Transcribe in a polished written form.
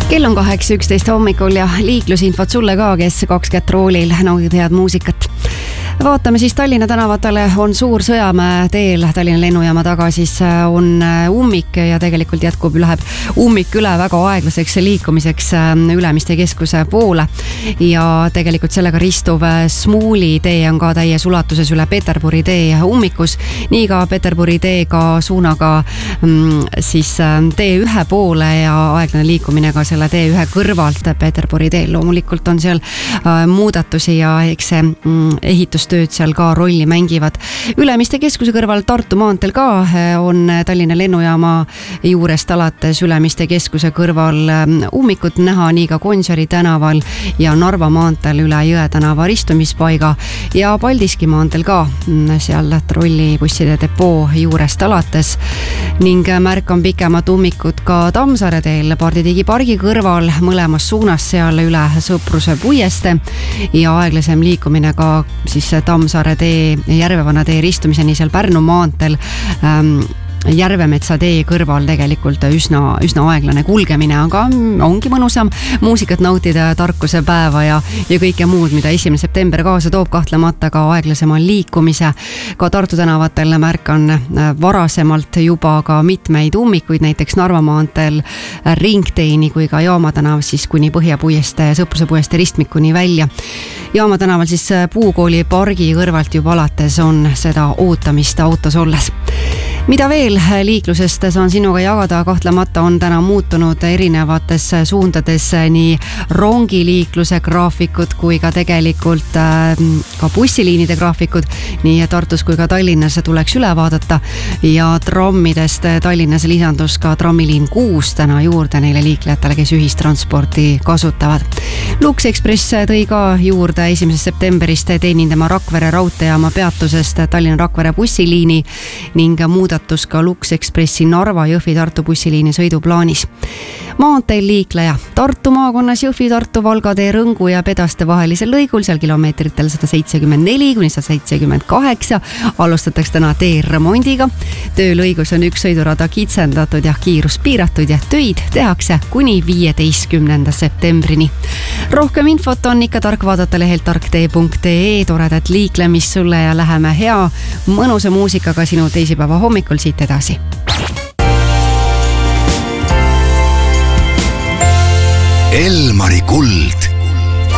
Kell on 8:11 hommikul ja liiklusinfot sulle ka, kes 2 kätt roolil naudid head muusikat. Vaatame siis Tallinna tänavatele, on Suur Sõjamäe teel Tallinna lennujaama taga, siis on ummik ja tegelikult läheb ummik üle väga aeglaseks liikumiseks Ülemiste keskuse poole ja tegelikult sellega ristuv Smuuli tee on ka täies ulatuses üle Peterburi tee ummikus, nii ka Peterburi teega suunaga siis T1 poole ja aeglane liikumine ka selle T1 kõrvalt Peterburi teel. Loomulikult on seal muudatusi ja eks see ehitustööd seal ka rolli mängivad. Ülemiste keskuse kõrval Tartu maanteel ka on Tallinna lennujaama juurest alates Ülemiste keskuse kõrval ummikut näha, nii ka Gonsiori tänaval ja Narva maanteel üle Jõe tänava ristumispaiga ja Paldiski maanteel ka seal trollibusside depoo juurest alates ning märkan pikemat ummikut ka Tammsaare teel Parditigi pargi kõrval mõlemas suunas seal üle Sõpruse puieste ja aeglasem liikumine ka siis Tammsaare tee ja Järvevana tee ristumiseni seal Pärnu maanteel Järvemetsa tee kõrval tegelikult üsna aeglane kulgemine, aga ongi mõnusam muusikat nautida, tarkuse päeva ja kõike muud, mida 1. september kaasa toob, kahtlemata ka aeglasema liikumise. Ka Tartu tänavatel märkan varasemalt juba ka mitmeid ummikuid, näiteks Narva maanteel Ringteeni kui ka Jaama tänav siis kuni Põhjapuieste ja Sõpruse puieste ristmikuni välja. Jaama tänaval siis Puukooli pargi kõrvalt juba alates on seda ootamist autos olles. Mida veel liiklusest saan sinuga jagada, kahtlemata on täna muutunud erinevates suundades nii rongiliikluse graafikud kui ka tegelikult ka bussiliinide graafikud, nii Tartus kui ka Tallinnas tuleks üle vaadata ja trammidest Tallinnas lisandus ka trammiliin 6 täna juurde neile liiklejatele, kes ühistransporti kasutavad. Lux Express tõi ka juurde 1. septembrist teenindama Rakvere raudteejaama peatusest Tallinna Rakvere bussiliini ning muudatus ka Lux Expressi Narva Jõhvi Tartu bussiliini sõiduplaanis. Maanteel liikleja Tartu maakonnas Jõhvi Tartu Valga tee Rõngu ja Pedaste vahelisel lõigul seal kilomeetritel 174 kuni 178 alustatakse täna tee remondiga. Töölõigus on üks sõidurada kitsendatud ja kiirus piiratud ja töid tehakse kuni 15. septembrini. Rohkem infot on ikka tark vaadata lehelt tarktee.ee. Toredat liiklemist sulle ja läheme hea mõnusa muusikaga sinu teisipäeva hommikul siit edasi. Elmari kuld